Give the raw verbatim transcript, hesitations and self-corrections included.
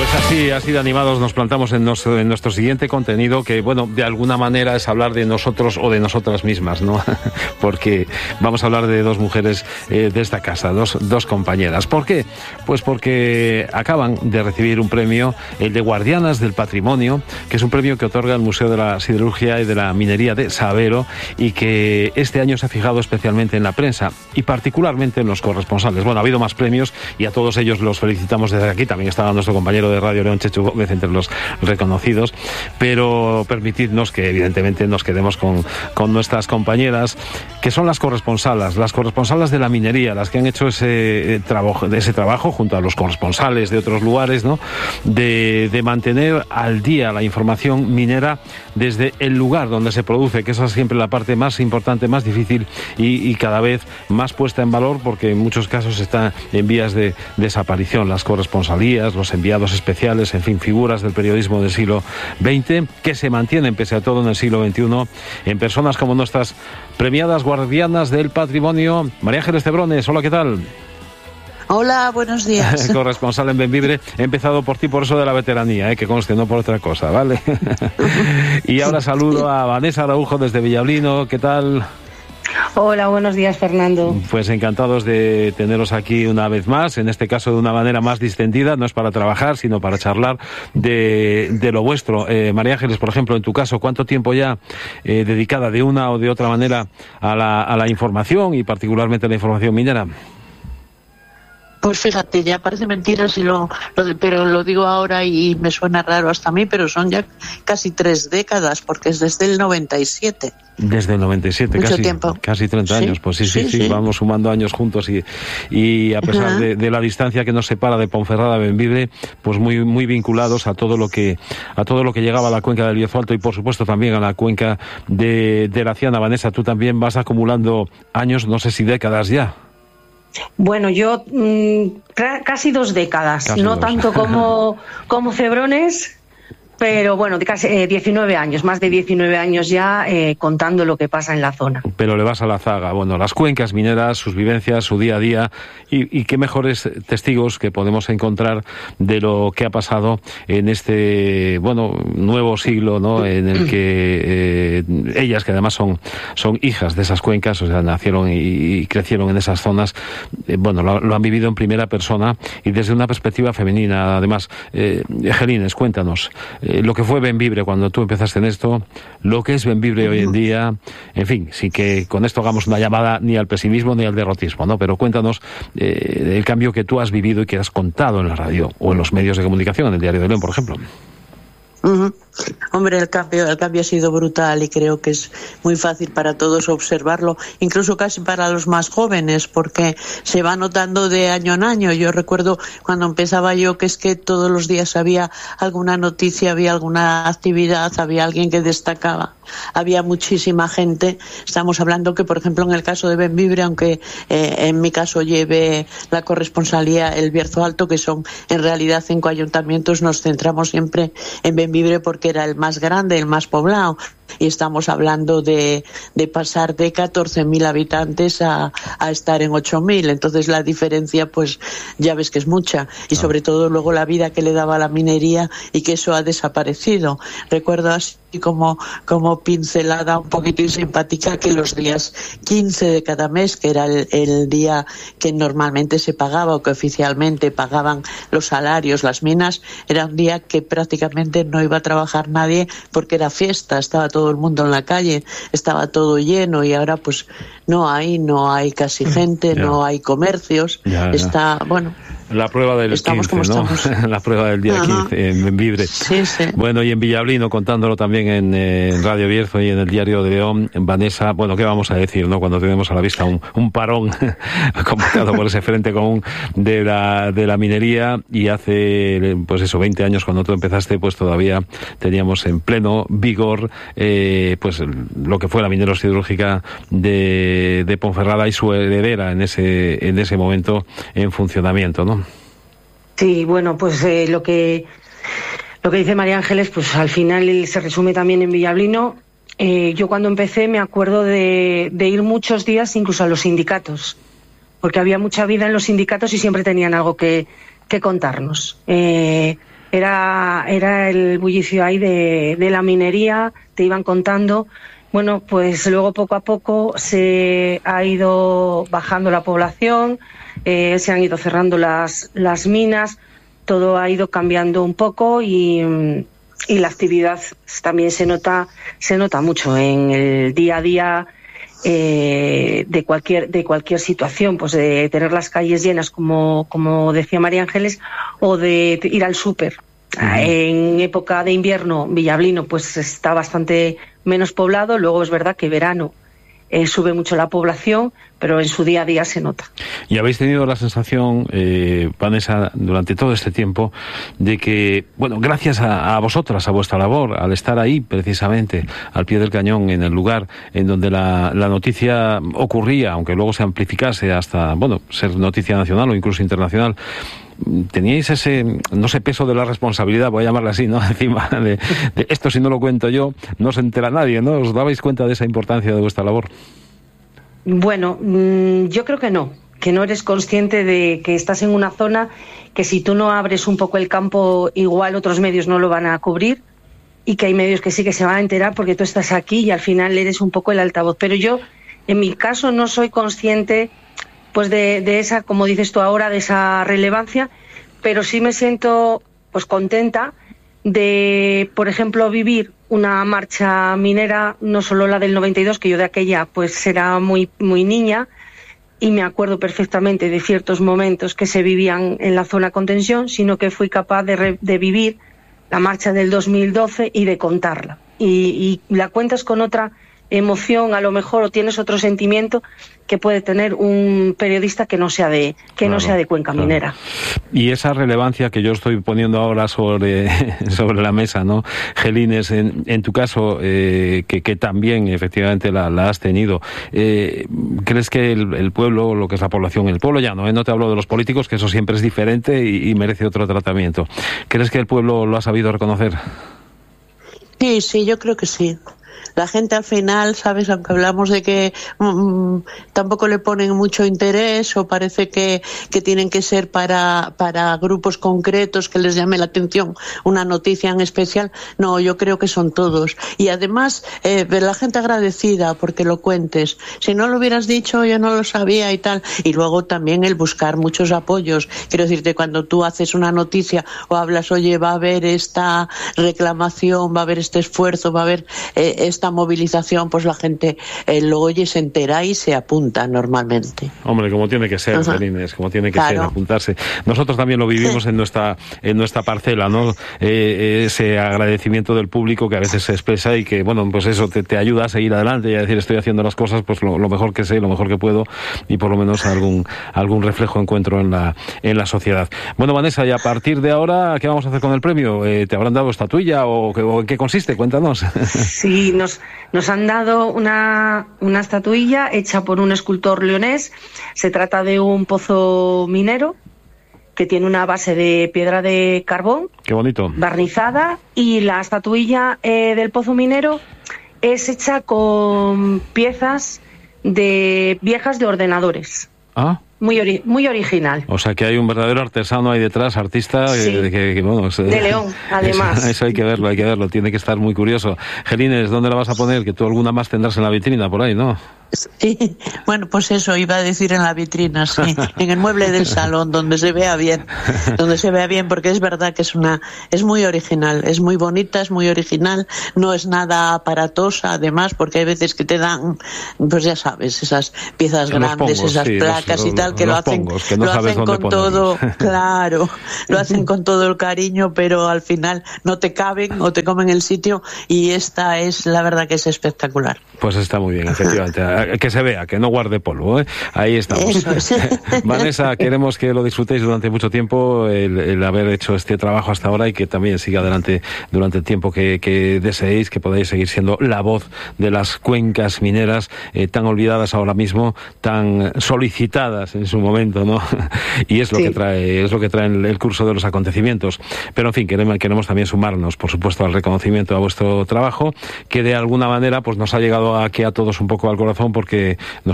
Pues así, así de animados nos plantamos en nuestro, en nuestro siguiente contenido, que, bueno, de alguna manera es hablar de nosotros o de nosotras mismas, ¿no? Porque vamos a hablar de dos mujeres eh, de esta casa, dos, dos compañeras. ¿Por qué? Pues porque acaban de recibir un premio, el de Guardianas del Patrimonio, que es un premio que otorga el Museo de la Siderurgia y de la Minería de Sabero, y que este año se ha fijado especialmente en la prensa y particularmente en los corresponsales. Bueno, ha habido más premios y a todos ellos los felicitamos desde aquí. También estaba nuestro compañero de Radio León, Chechu Gómez, entre los reconocidos, pero permitidnos que evidentemente nos quedemos con, con nuestras compañeras, que son las corresponsalas, las corresponsalas de la minería, las que han hecho ese, eh, trabajo, ese trabajo junto a los corresponsales de otros lugares, ¿no? De, de mantener al día la información minera desde el lugar donde se produce, que esa es siempre la parte más importante, más difícil y, y cada vez más puesta en valor, porque en muchos casos está en vías de desaparición. Las corresponsalías, los enviados especiales, en fin, figuras del periodismo del siglo veinte que se mantienen pese a todo en el siglo veintiuno en personas como nuestras premiadas guardianas del patrimonio. María Ángeles Cebrones, hola, ¿qué tal? Hola, buenos días. Corresponsal en Bembibre. He empezado por ti por eso de la veteranía, ¿eh? Que conste, no por otra cosa, ¿vale? Y ahora saludo a Vanessa Araujo desde Villablino, ¿qué tal? Hola, buenos días, Fernando. Pues encantados de teneros aquí una vez más, en este caso de una manera más distendida, no es para trabajar, sino para charlar de, de lo vuestro. Eh, María Ángeles, por ejemplo, en tu caso, ¿cuánto tiempo ya eh, dedicada de una o de otra manera a la, a la información y particularmente a la información minera? Pues fíjate, ya parece mentira, si lo, lo de, pero lo digo ahora y me suena raro hasta a mí, pero son ya casi tres décadas, porque es desde el noventa y siete. Desde el noventa y siete, Mucho casi, tiempo. casi treinta años. Sí, Pues sí, sí, sí, sí, sí. Vamos sumando años juntos y, y a pesar uh-huh. de, de la distancia que nos separa de Ponferrada a Bembibre, pues muy muy vinculados a todo lo que a todo lo que llegaba a la cuenca del Bierzo Alto y por supuesto también a la cuenca de, de la Ciana. Vanessa, tú también vas acumulando años, no sé si décadas ya. Bueno, yo mmm, casi dos décadas, casi no dos. tanto como, como Cebrones, pero bueno, casi eh, diecinueve años, más de diecinueve años ya eh, contando lo que pasa en la zona. Pero le vas a la zaga, bueno, las cuencas mineras, sus vivencias, su día a día, y, y qué mejores testigos que podemos encontrar de lo que ha pasado en este, bueno, nuevo siglo, ¿no? En el que eh, ellas, que además son, son hijas de esas cuencas, o sea, nacieron y, y crecieron en esas zonas, eh, bueno, lo, lo han vivido en primera persona y desde una perspectiva femenina. Además, eh, Gelines, cuéntanos, Eh, lo que fue Bembibre cuando tú empezaste en esto, lo que es Bembibre hoy en día, en fin, sí que con esto hagamos una llamada ni al pesimismo ni al derrotismo, ¿no? Pero cuéntanos eh, el cambio que tú has vivido y que has contado en la radio o en los medios de comunicación, en el Diario de León, por ejemplo. Uh-huh. Hombre, el cambio, el cambio ha sido brutal y creo que es muy fácil para todos observarlo, incluso casi para los más jóvenes, porque se va notando de año en año. Yo recuerdo cuando empezaba yo que es que todos los días había alguna noticia, había alguna actividad, había alguien que destacaba, había muchísima gente. Estamos hablando que, por ejemplo, en el caso de Bembibre, aunque eh, en mi caso lleve la corresponsalía el Bierzo Alto, que son en realidad cinco ayuntamientos, nos centramos siempre en Bembibre porque era el más grande, el más poblado, y estamos hablando de, de pasar de catorce mil habitantes a, a estar en ocho mil, entonces la diferencia pues ya ves que es mucha, y sobre todo luego la vida que le daba la minería y que eso ha desaparecido. Recuerdo así como, como pincelada un poquito simpática que los días quince de cada mes, que era el, el día que normalmente se pagaba o que oficialmente pagaban los salarios, las minas, era un día que prácticamente no iba a trabajar nadie porque era fiesta, estaba todo el mundo en la calle, estaba todo lleno, y ahora pues no hay, no hay casi gente, yeah. no hay comercios, yeah, está, yeah. bueno... La prueba del estamos quince, ¿no? La prueba del día Ajá. quince en Bembibre. Sí, sí. Bueno, y en Villablino, contándolo también en, eh, en Radio Bierzo y en el Diario de León, en Vanessa, bueno, ¿qué vamos a decir, no? Cuando tenemos a la vista un, un parón convocado por ese frente común de la, de la minería, y hace, pues eso, veinte años cuando tú empezaste, pues todavía teníamos en pleno vigor, eh, pues lo que fue la minera siderúrgica de, de Ponferrada y su heredera en ese, en ese momento en funcionamiento, ¿no? Sí, bueno, pues eh, lo que lo que dice María Ángeles, pues al final se resume también en Villablino. Eh, yo cuando empecé me acuerdo de, de ir muchos días incluso a los sindicatos, porque había mucha vida en los sindicatos y siempre tenían algo que, que contarnos. Eh, era, era el bullicio ahí de, de la minería, te iban contando. Bueno, pues luego poco a poco se ha ido bajando la población, eh, se han ido cerrando las, las minas, todo ha ido cambiando un poco y, y la actividad también se nota, se nota mucho en el día a día eh, de cualquier, de cualquier situación, pues de tener las calles llenas, como, como decía María Ángeles, o de ir al súper. Uh-huh. En época de invierno, Villablino pues está bastante menos poblado, luego es verdad que verano eh, sube mucho la población, pero en su día a día se nota. ¿Y habéis tenido la sensación, eh, Vanessa, durante todo este tiempo, de que, bueno, gracias a, a vosotras, a vuestra labor, al estar ahí precisamente, al pie del cañón, en el lugar en donde la, la noticia ocurría, aunque luego se amplificase hasta, bueno, ser noticia nacional o incluso internacional, teníais ese, no sé, peso de la responsabilidad, voy a llamarla así, ¿no? Encima de, de esto, si no lo cuento yo, no se entera nadie, ¿no? ¿Os dabais cuenta de esa importancia de vuestra labor? Bueno, yo creo que no, que no eres consciente de que estás en una zona que si tú no abres un poco el campo, igual otros medios no lo van a cubrir, y que hay medios que sí que se van a enterar porque tú estás aquí y al final eres un poco el altavoz. Pero yo, en mi caso, no soy consciente pues de, de esa, como dices tú ahora, de esa relevancia, pero sí me siento pues contenta de, por ejemplo, vivir una marcha minera, no solo la del noventa y dos, que yo de aquella pues era muy, muy niña, y me acuerdo perfectamente de ciertos momentos que se vivían en la zona contención, sino que fui capaz de, re, de vivir la marcha del dos mil doce y de contarla. Y, y la cuentas con otra emoción, a lo mejor, o tienes otro sentimiento que puede tener un periodista que no sea de que claro, no sea de Cuenca claro. Minera. Y esa relevancia que yo estoy poniendo ahora sobre sobre la mesa, ¿no? Gelines, en, en tu caso, eh, que, que también efectivamente la, la has tenido, eh, ¿crees que el, el pueblo, lo que es la población, el pueblo ya no, ¿eh? No te hablo de los políticos, que eso siempre es diferente y, y merece otro tratamiento. ¿Crees que el pueblo lo ha sabido reconocer? Sí, sí, yo creo que sí. La gente al final, ¿sabes? Aunque hablamos de que mmm, tampoco le ponen mucho interés o parece que, que tienen que ser para, para grupos concretos que les llame la atención una noticia en especial. No, yo creo que son todos. Y además, eh, la gente agradecida porque lo cuentes. Si no lo hubieras dicho, yo no lo sabía y tal. Y luego también el buscar muchos apoyos. Quiero decirte, cuando tú haces una noticia o hablas, oye, va a haber esta reclamación, va a haber este esfuerzo, va a haber eh, esta movilización, pues la gente eh, lo oye, se entera y se apunta normalmente. Hombre, como tiene que ser, Gelines, como tiene que claro. ser apuntarse. Nosotros también lo vivimos sí. en nuestra en nuestra parcela, ¿no? Eh, ese agradecimiento del público que a veces se expresa y que, bueno, pues eso te, te ayuda a seguir adelante y a decir, estoy haciendo las cosas pues lo, lo mejor que sé, lo mejor que puedo, y por lo menos algún algún reflejo encuentro en la en la sociedad. Bueno, Vanessa, y a partir de ahora, ¿qué vamos a hacer con el premio? Eh, ¿Te habrán dado estatuilla o, o en qué consiste? Cuéntanos. Sí, nos Nos han dado una, una estatuilla hecha por un escultor leonés. Se trata de un pozo minero que tiene una base de piedra de carbón. Qué bonito. Barnizada, y la estatuilla eh, del pozo minero es hecha con piezas de viejas de ordenadores. Ah. Muy ori- muy original. O sea que hay un verdadero artesano ahí detrás, artista, sí. que, que, que bueno, de León, además. Eso, eso hay que verlo, hay que verlo, tiene que estar muy curioso. Gelines, ¿dónde la vas a poner? Que tú alguna más tendrás en la vitrina por ahí, ¿no? Sí, bueno, pues eso iba a decir, en la vitrina, sí, en el mueble del salón, donde se vea bien, donde se vea bien, porque es verdad que es una, es muy original, es muy bonita, es muy original, no es nada aparatosa, además, porque hay veces que te dan, pues ya sabes, esas piezas en grandes, pongos, esas sí, placas los, y tal, que lo hacen, pongos, que no lo hacen con ponerlos. todo, claro, lo hacen con todo el cariño, pero al final no te caben o te comen el sitio, y esta es, la verdad que es espectacular. Pues está muy bien, efectivamente. Que se vea, que no guarde polvo, ¿eh? Ahí estamos. Eso es. Vanessa, queremos que lo disfrutéis durante mucho tiempo, el, el haber hecho este trabajo hasta ahora, y que también siga adelante durante el tiempo que, que deseéis, que podáis seguir siendo la voz de las cuencas mineras, eh, tan olvidadas ahora mismo, tan solicitadas en su momento, ¿no? Y es lo sí. que trae, es lo que trae el, el curso de los acontecimientos. Pero en fin, queremos, queremos también sumarnos, por supuesto, al reconocimiento a vuestro trabajo, que de alguna manera pues nos ha llegado aquí a todos un poco al corazón, porque nos